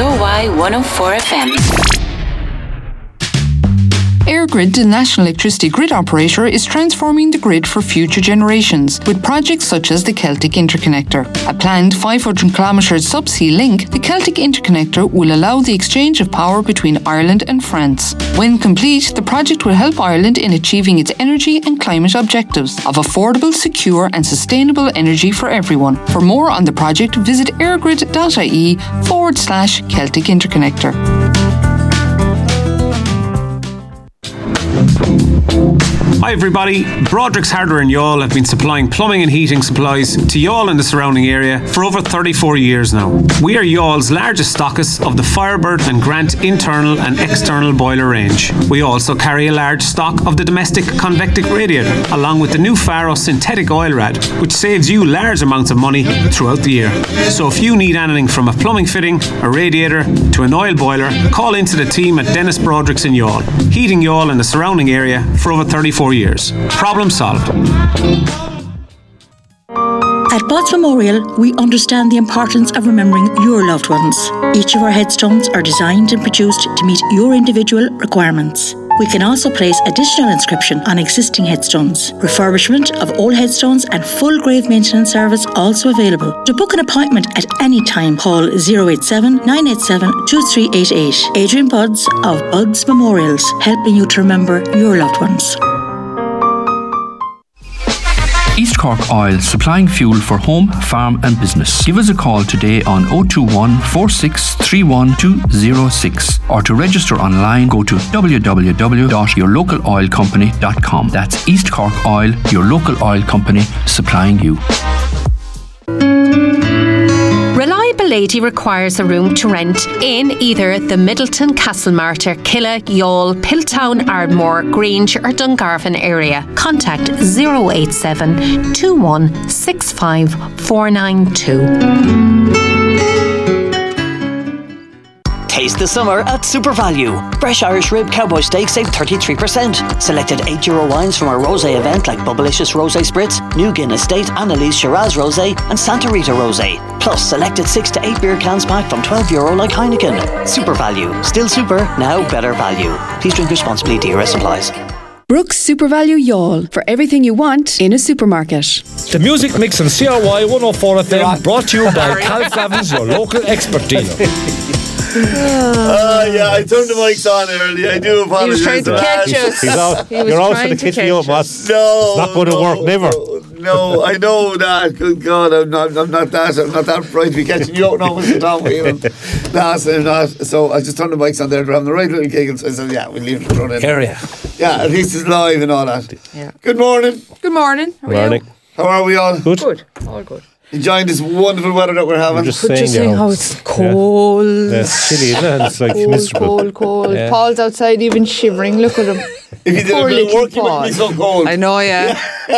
POY 104 FM. EirGrid, the national electricity grid operator, is transforming the grid for future generations with projects such as the Celtic Interconnector. A planned 500-kilometre subsea link, the Celtic Interconnector will allow the exchange of power between Ireland and France. When complete, the project will help Ireland in achieving its energy and climate objectives of affordable, secure and sustainable energy for everyone. For more on the project, visit airgrid.ie/Celtic Interconnector. Hi everybody, Broderick's Hardware in Youghal have been supplying plumbing and heating supplies to Youghal and the surrounding area for over 34 years now. We are Youghall's largest stockists of the Firebird and Grant internal and external boiler range. We also carry a large stock of the domestic convectic radiator, along with the new Faro synthetic oil rad, which saves you large amounts of money throughout the year. So if you need anything from a plumbing fitting, a radiator to an oil boiler, call into the team at Dennis Broderick's in Youghal, heating Youghal and the surrounding area for over 34 years. Problem solved. At Bud's Memorial, we understand the importance of remembering your loved ones. Each of our headstones are designed and produced to meet your individual requirements. We can also place additional inscription on existing headstones. Refurbishment of old headstones and full grave maintenance service also available. To book an appointment at any time, call 087 987 2388. Adrian Budds of Budds Memorials, helping you to remember your loved ones. East Cork Oil, supplying fuel for home, farm and business. Give us a call today on 021 4631 or to register online go to www.yourlocaloilcompany.com. That's East Cork Oil, your local oil company supplying you. Lady requires a room to rent in either the Middleton, Castlemartyr, Killa, Youghal, Piltown, Ardmore, Grange or Dungarvan area. Contact 087 2165 492. Taste the summer at Super Value. Fresh Irish Rib Cowboy Steak save 33%. Selected €8 wines from our rosé event like Bubblicious Rosé Spritz, New Guinness Estate, Annalise Shiraz Rosé and Santa Rita Rosé. Plus selected 6 to 8 beer cans pack from €12 like Heineken. Super Value. Still super, now better value. Please drink responsibly. DRS supplies. Brooks Super Value Youghal, for everything you want in a supermarket. The music mix on CRY 104 FM brought to you by Cal Flavins, your local expert dealer. Yeah, I turned the mics on early. I do apologise. He was trying to catch us. You're out for the catch me up, boss. No, it's not going to work, never. No, I know that. Good God, I'm not that bright to be catching you out now, Mr. Tom Whelan. No, I'm not. So I just turned the mics on there. They're having the right little giggle. So I said, yeah, we'll leave it thrown in. Area. Yeah, at least it's live and all that. Yeah. Good morning. Good morning. How are you? How are we all? Good. Good. All good. Enjoying this wonderful weather that we're having. Just saying how it's cold. Yeah. It's chilly, isn't it? It's like miserable. Cold. Yeah. Paul's outside even shivering. Look at him. If you did a bit of work, you wouldn't be so cold. I know, yeah.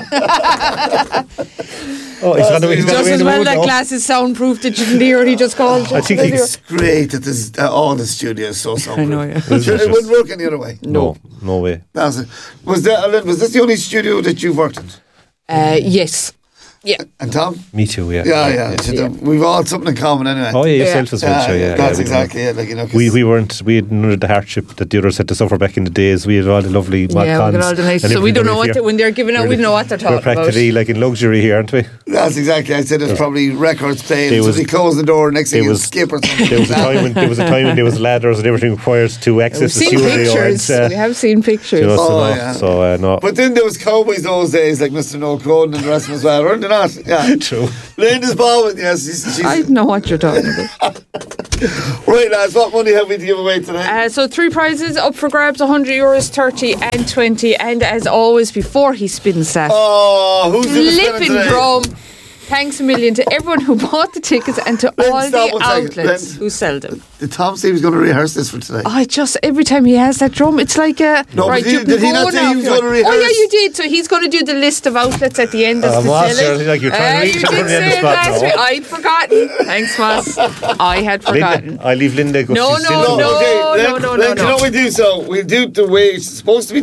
He's got to just as well that glass is soundproof that you can hear what he just called. I think it's great that this, all the studio is so soundproof. I know, yeah. It wouldn't work any other way. No way. Was this the only studio that you've worked in? Yes. Yeah. And Tom? Me too, yeah. Yeah. We've all something in common anyway. Oh, yeah, yourself as well, sure, yeah. That's exactly it. Like, you know, we had none of the hardship that the others had to suffer back in the days. We had all the lovely mod cons. Yeah, we got all the nice. So we don't know when they're giving out, we don't know what they're talking about. We're practically like in luxury here, aren't we? That's exactly. I said there's probably records playing. So they close the door, next thing you skip or something. There was a time when there was ladders and everything required to access the studio. We have seen pictures. No. But then there was cowboys those days, like Mr. Noel Cronin and the rest of them as well, weren't they not? Yeah. True. Linda's Baldwin, yes. She's I know what you're talking about. Right, lads, what money have we to give away today? So 3 prizes up for grabs, €100, 30 and 20. And as always, before he spins that, who's flipping drum. Thanks a million to everyone who bought the tickets and to all the outlets who sell them. Did Tom say he was going to rehearse this for today? Every time he has that drum, it's like a... No, right, did he not say he was going to rehearse? Oh, yeah, you did. So he's going to do the list of outlets at the end of the facility. Like you're trying to reach you did say it last week. I'd forgotten. Thanks, Moss. I had forgotten. I leave Linda go. No. Do you know what we do? So we'll do it the way it's supposed to be done.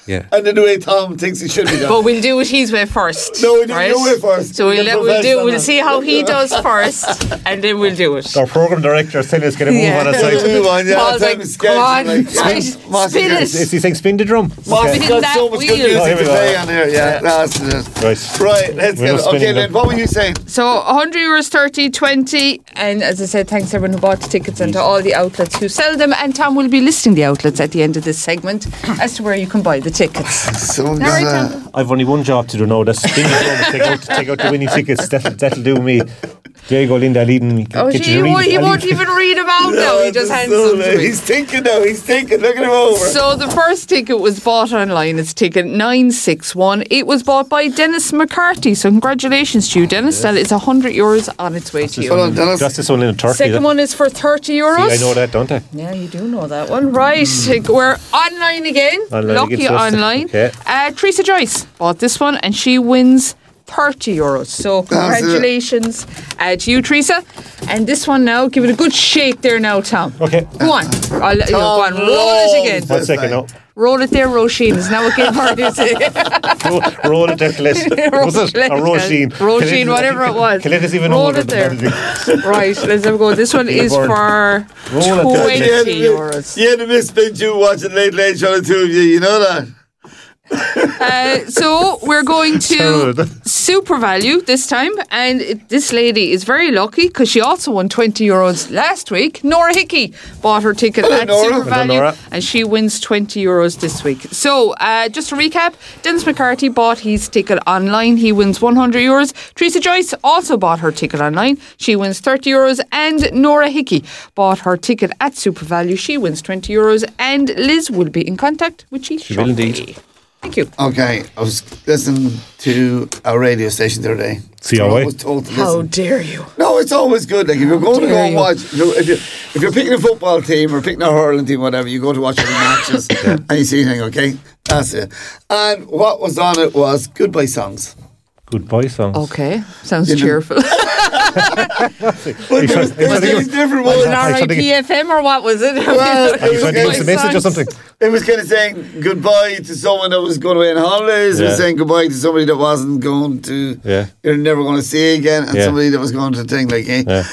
Yeah. And then the way Tom thinks it should be done. But we'll do it his way first. No, we'll do it your way first. So we'll see how he does first, and then we'll do it. Our programme director is telling us get a move on a side. Move on, yeah. Paul's like, come on, spin it. Is he saying spin the drum? Mark's Spin got that so much good wheel. music to play on here. Yeah, that's it. Right, let's get it. Okay, then, what were you saying? So €100, 30, 20, and as I said, thanks everyone who bought the tickets and to all the outlets who sell them. And Tom will be listing the outlets at the end of this segment as to where you can buy the tickets. So, I've only one job to do now. That's spin the drum. Take out the winning tickets. That'll do me. There you go, Linda, leading me. Oh, he won't even read them out now. He just hands them to me. He's thinking now. He's thinking. Look at him over. So the first ticket was bought online. It's ticket 961. It was bought by Dennis McCarthy. So congratulations to you, Dennis. That is €100 on its way to you. Hold on, Dennis. That's this one in Turkey. Second one is for €30. See, I know that, don't I? Yeah, you do know that one. Right. We're online again. Lucky online. Okay. Teresa Joyce bought this one and she wins €30. So congratulations to you, Teresa. And this one now, give it a good shake there now, Tom. Okay. Go on. I'll let you go on. Roll it again. 1 second now. Roll it there, Roisin. Is now what game hard is it? Roll it there, Colette. Was it? Or Roisin. Roisin, whatever it was. Colette is even roll older it there. than Right, let's have a go. This one is for €20. You had a misspent you watching Late Show, the two of you. You know that? So we're going to Super Value this time, and this lady is very lucky because she also won €20 last week. Nora Hickey bought her ticket at Super Value, and she wins €20 this week. So just to recap, Dennis McCarthy bought his ticket online. He wins €100. Teresa Joyce also bought her ticket online. She wins €30, and Nora Hickey bought her ticket at Super Value. She wins €20, and Liz will be in contact with you. She will indeed. Thank you. Okay, I was listening to our radio station the other day. CRY? How dare you? No, it's always good. Like if you're going to go and watch, if you're picking a football team or picking a hurling team, whatever, you go to watch the matches and you see anything. Okay, that's it. And what was on it was goodbye songs. Goodbye songs. Okay, sounds cheerful. But there's different ones. Was it RIPFM or what was it? Well, Are you trying to give us a message or something? It was kind of saying goodbye to someone that was going away on holidays. It was saying goodbye to somebody that wasn't going to, you're never going to see again, and somebody that was going to thing like,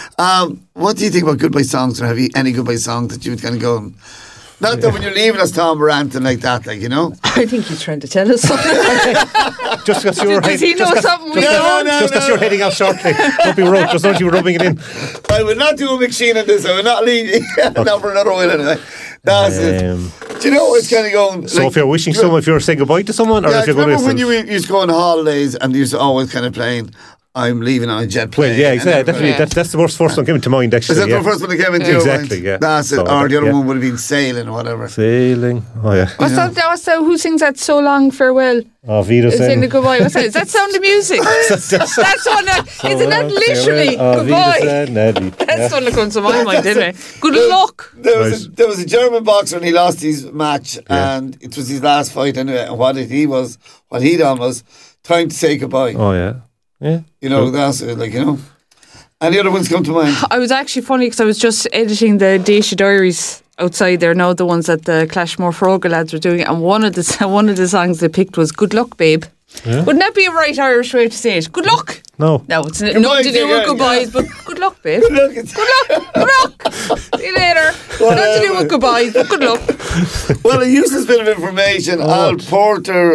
what do you think about goodbye songs, or have you any goodbye song that you would kind of go, not that when you're leaving us, Tom, or anything like that, like, you know? I think he's trying to tell us something. Just because you're Does he know something we don't? Just because you're heading off shortly. Don't be rude. Just don't you rubbing it in. I will not do a McSheen on this. I will not leave not for another while anyway. That's it. Do you know it's kind of going? So if you're wishing someone, if you're saying goodbye to someone, or if you're going to when you used to go on holidays and you used to always kind of playing, I'm leaving on a jet plane. Well, yeah, exactly. Definitely. That's the first one came into mind, actually. Is that the first one that came into your mind? Exactly, yeah. That's it. So, or the other one would have been Sailing or whatever. Sailing. Oh, yeah. What's that? Who sings that So Long Farewell? Oh, Vida Sing the goodbye. What's that? Is that Sound of Music? That's one that, isn't that literally goodbye? That's one that comes to my mind, didn't it? Good luck. There was a German boxer and he lost his match and it was his last fight anyway. And what he done was time to say goodbye. Oh, yeah. Yeah. You know, that's it, like, you know. And the other ones come to mind. I was actually funny because I was just editing the Daisha Diaries outside there now, the ones that the Clashmore Frogger lads were doing, and one of the songs they picked was Good Luck Babe. Yeah. Wouldn't that be a right Irish way to say it? Good luck. No, it's nothing to do with goodbyes, but good luck, babe. Good luck. Good luck. See you later. Nothing to do with goodbyes, but good luck. Well, a useless bit of information. Al Porter,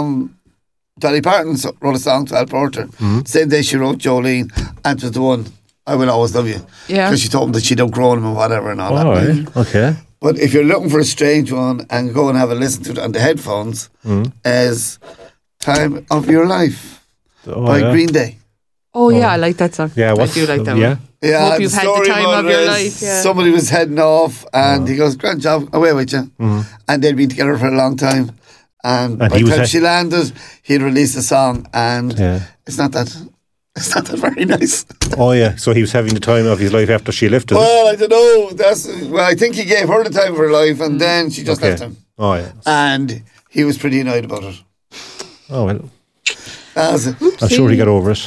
Dolly Parton wrote a song to Al Porter. Same day she wrote Jolene, and it was the one, I Will Always Love You. Yeah. Because she told him that she'd outgrown him and whatever and all that. Right. Okay. But if you're looking for a strange one and go and have a listen to it on the headphones, as Time of Your Life by Green Day. Oh, yeah, I like that song. Yeah, I do like that one. Yeah, hope you've had the time of your life. Yeah. Somebody was heading off and he goes, "Grand job, away with you." And they'd been together for a long time. And by the time she landed, he'd released a song, and it's not that very nice. Oh yeah, so he was having the time of his life after she left. Well, I don't know. I think he gave her the time of her life, and then she just left him. Oh yeah, and he was pretty annoyed about it. Oh well, I'm sure he got over it.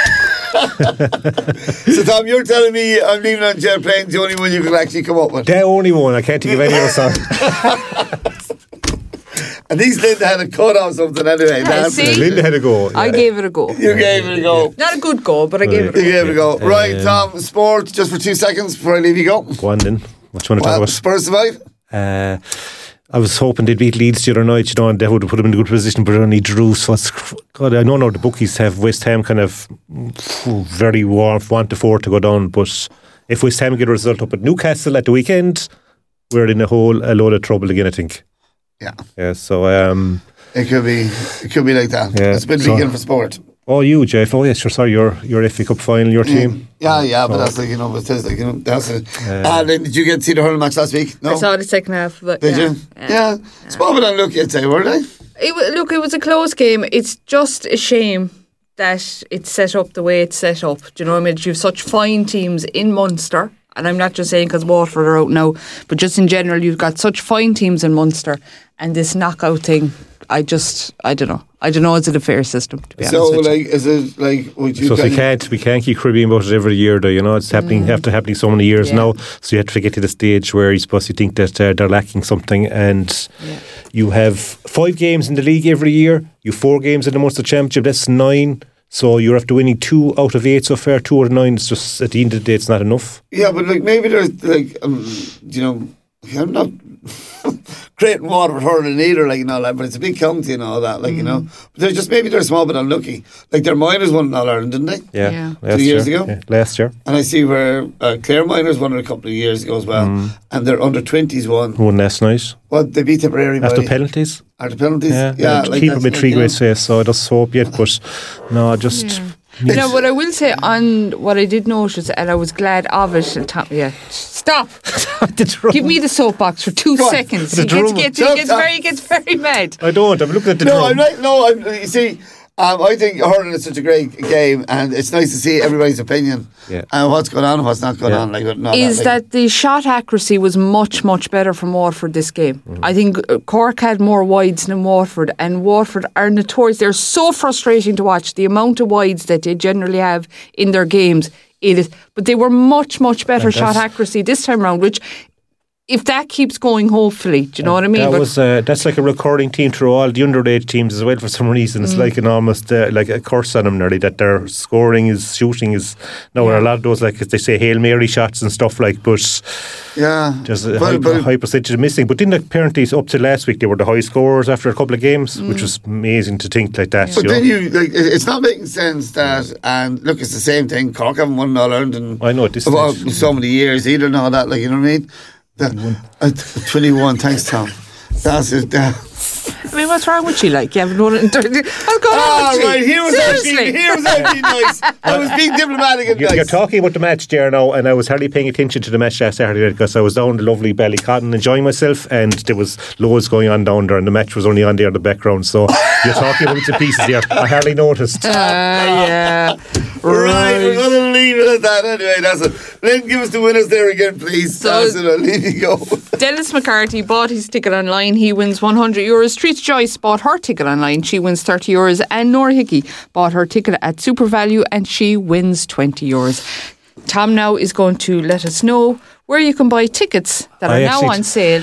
So Tom, you're telling me I'm leaving on jet plane's the only one you could actually come up with? The only one. I can't think of any other song. At least Linda had a cut off something anyway. Linda had a go. I gave it a go. You gave it a go. Not a good go, but I gave it a go. You gave it a go. Right, Tom, sport, just for 2 seconds before I leave you go. Go on then. What do you want to talk about? Spurs survive? I was hoping they'd beat Leeds the other night, and they would have put them in a good position, but only drew. So God, I know now the bookies have West Ham kind of very want to afford to go down, but if West Ham get a result up at Newcastle at the weekend, we're in a load of trouble again, I think. Yeah. So it could be like that. Yeah, it's been weekend for sport. Oh, you, Jeff. Oh, yes, sure. Sorry, your FA Cup final, your team. Yeah, but that's like, but it's like, that's it. Did you get to see the hurling match last week? No? I saw the second half of it. Did you? Yeah. Small bit unlucky, I'd say, were they? It was a close game. It's just a shame that it's set up the way it's set up. Do you know what I mean? You have such fine teams in Munster, and I'm not just saying because Waterford are out now, but just in general, you've got such fine teams in Munster, and this knockout thing, I don't know. I don't know, is it a fair system, to be honest with you? Is it like... Would you so we can't keep cribbing about it every year, though, it's happening after happening so many years now, so you have to get to the stage where you're supposed to think that they're lacking something, and you have 5 games in the league every year, you have 4 games in the Munster Championship, that's 9, so you're after winning 2 out of 8 so far, 2 out of 9, it's just, at the end of the day, it's not enough. Yeah, but maybe there's, I'm not great in Waterford hurling either, but it's a big county and all that, But they're a small bit unlucky. Their minors won in All Ireland, didn't they? Yeah. 2 years ago? Yeah, last year. And I see where Clare minors won it a couple of years ago as well. And their under-20s won last night. Well, they beat Tipperary after penalties. After penalties? Yeah. Keep them with 3 great saves, so I just hope yet, but no, just... Yeah. What I will say on what I did notice, and I was glad of it. Stop! Give me the soapbox for 2 seconds. He gets very mad. I don't. I'm looking at the drum. You see, I think hurling is such a great game, and it's nice to see everybody's opinion and what's going on and what's not going on. That the shot accuracy was much, much better from Waterford this game. I think Cork had more wides than Waterford, and Waterford are notorious. They're so frustrating to watch, the amount of wides that they generally have in their games. It is, but they were much, much better shot accuracy this time round, which... If that keeps going, hopefully, do you know what I mean? That's like a recurring team through all the underage teams as well. For some reason, it's like an almost like a curse on them nearly that their shooting is now a lot of those, like they say, Hail Mary shots and stuff but there's a high percentage of missing. But didn't apparently up to last week they were the high scorers after a couple of games, which was amazing to think like that. But then it's not making sense that, and look, it's the same thing. Cork haven't won All Ireland in so many years either. Now that, you know what I mean? 21, thanks, Tom. That's it. I mean, what's wrong with you? You haven't won it in 30. What's going on with you? Right, here was I being nice. I was being diplomatic and nice. You're talking about the match there now, and I was hardly paying attention to the match last Saturday night because I was down the lovely Ballycotton enjoying myself, and there was loads going on down there, and the match was only on there in the background. So you're talking about the pieces here. I hardly noticed. Yeah. Right, we're going to leave it at that anyway. That's it. Then give us the winners there again, please. So, that's it. I'll leave you go. Dennis McCarthy bought his ticket online. He wins €100. Teresa Joyce bought her ticket online. She wins €30. And Nora Hickey bought her ticket at Super Value and she wins €20. Tom now is going to let us know where you can buy tickets that are now on sale.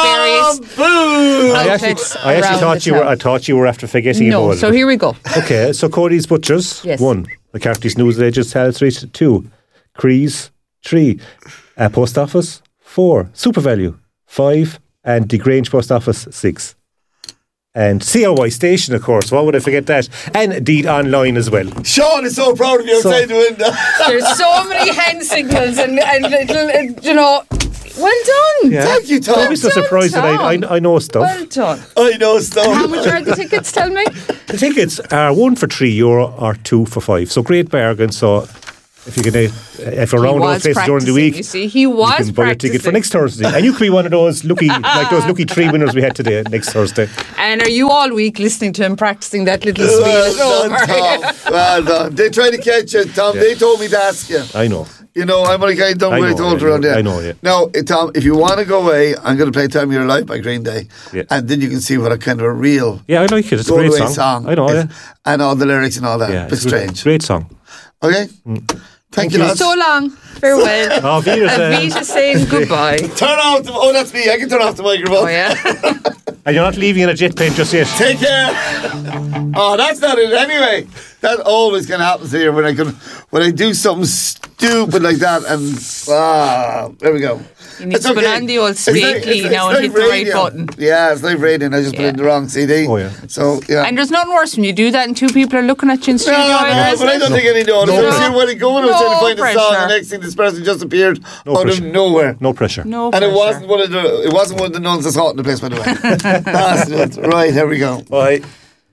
I thought you were after forgetting about it. No, so here we go. Okay, so Cody's Butchers, 1. McCarthy's Newsagents, Sal Street, 2. Crees, 3. Post Office, 4. Super Value, 5. And the Grange Post Office, 6. And COY Station, of course. Why would I forget that? And Deed Online as well. Sean is so proud of you outside the window. There's so many hand signals and little, well done. Yeah. Thank you, Tom. Don't be so surprised that I know stuff. Well done. I know stuff. How much are the tickets, tell me? The tickets are 1 for €3 or 2 for 5. So great bargain. So if you can, if you're around those places during the week, you see, he was you can buy a ticket for next Thursday, and you could be one of those lucky, like those lucky 3 winners we had today next Thursday. And are you all week listening to him practicing that little spiel? Well done, Tom. Well done. They tried to catch you, Tom. Yeah. They told me to ask you. I know. You know, I'm only kind of done what I told around there. I know, yeah. Now, Tom, if you want to go away, I'm going to play Time of Your Life by Green Day. Yeah. And then you can see what a kind of a real I like it. It's a great song. I know, yeah. And all the lyrics and all that. Yeah, it's strange. Great song. Okay. Thank you, lads. So long. Farewell. Avita saying goodbye. Turn off the... Oh, that's me. I can turn off the microphone. Oh, yeah. And you're not leaving in a jet plane just yet. Take care. Oh, that's not it anyway. That always can happen here when I do something stupid like that, and there we go. You need to put on the old speakly now and hit the right button. Yeah, it's live radio. I just put in the wrong CD. Oh, yeah. So, yeah. And there's nothing worse when you do that and two people are looking at you in studio. No, but I don't think any notice. I was here when I going, I was trying to find a song, and the next thing this person just appeared out of nowhere. No pressure. No and pressure. it wasn't one of the nuns that's hot in the place, by the way. That's it. Right, here we go. Bye.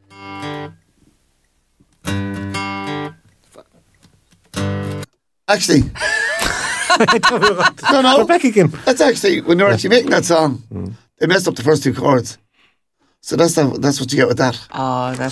Actually, no. We're back again. That's actually when they're actually making that song, they messed up the first two chords. So that's what you get with that. Oh, that's